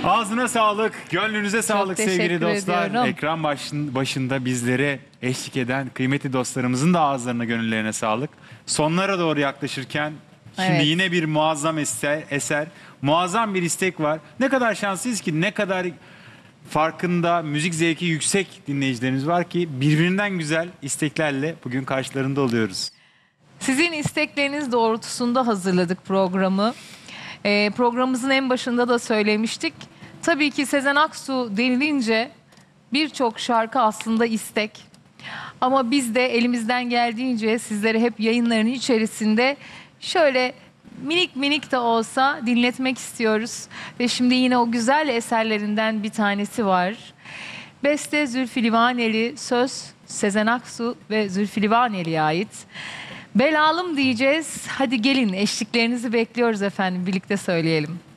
Ağzına sağlık, gönlünüze sağlık sevgili teşekkür dostlar. ediyorum. Ekran başında bizlere eşlik eden kıymetli dostlarımızın da ağızlarına, gönüllerine sağlık. Sonlara doğru yaklaşırken şimdi Evet. yine bir muazzam eser, muazzam bir istek var. Ne kadar şanslıyız ki, ne kadar farkında, müzik zevki yüksek dinleyicilerimiz var ki birbirinden güzel isteklerle bugün karşılarında oluyoruz. Sizin istekleriniz doğrultusunda hazırladık programı. Programımızın en başında da söylemiştik. Tabii ki Sezen Aksu denilince birçok şarkı aslında istek. Ama biz de elimizden geldiğince sizlere hep yayınların içerisinde şöyle minik minik de olsa dinletmek istiyoruz. Ve şimdi yine o güzel eserlerinden bir tanesi var. Beste Zülfü Livaneli, söz Sezen Aksu ve Zülfü Livaneli'ye ait. Belalım diyeceğiz. Hadi gelin, eşliklerinizi bekliyoruz efendim. Birlikte söyleyelim.